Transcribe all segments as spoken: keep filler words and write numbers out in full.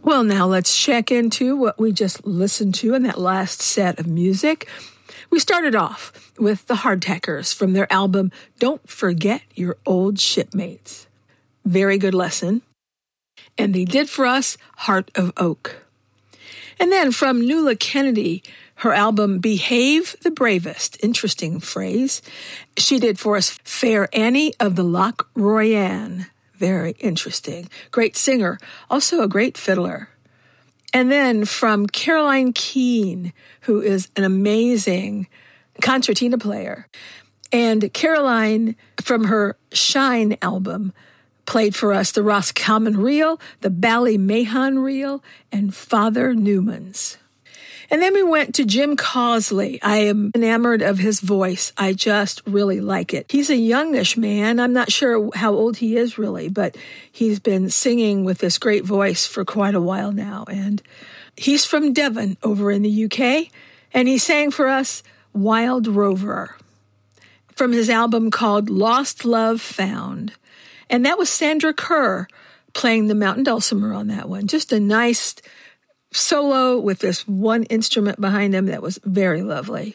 Well, now let's check into what we just listened to in that last set of music. We started off with the Hardtackers from their album, Don't Forget Your Old Shipmates. Very good lesson. And they did for us Heart of Oak. And then from Nuala Kennedy, her album Behave the Bravest, interesting phrase. She did for us Fair Annie of the Loch Royan. Very interesting. Great singer, also a great fiddler. And then from Caroline Keane, who is an amazing concertina player. And Caroline, from her Shine album, played for us the Roscommon Reel, the Ballymahon Reel, and Father Newman's. And then we went to Jim Causley. I am enamored of his voice. I just really like it. He's a youngish man. I'm not sure how old he is really, but he's been singing with this great voice for quite a while now. And he's from Devon over in the U K, and he sang for us Wild Rover from his album called Lost Love Found. And that was Sandra Kerr playing the mountain dulcimer on that one. Just a nice solo with this one instrument behind him that was very lovely.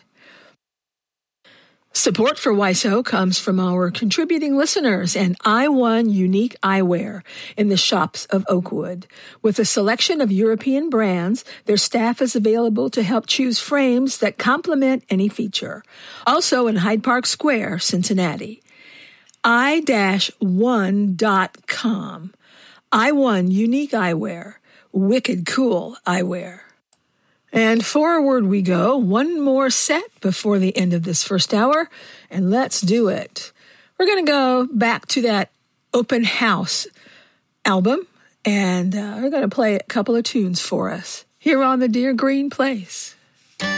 Support for Y S O comes from our contributing listeners and I one Unique Eyewear in the shops of Oakwood. With a selection of European brands, their staff is available to help choose frames that complement any feature. Also in Hyde Park Square, Cincinnati. I one dot com. I one Unique Eyewear. Wicked cool eyewear. And forward we go, one more set before the end of this first hour, and let's do it. We're going to go back to that Open House album, and uh, we're going to play a couple of tunes for us here on the Dear Green Place.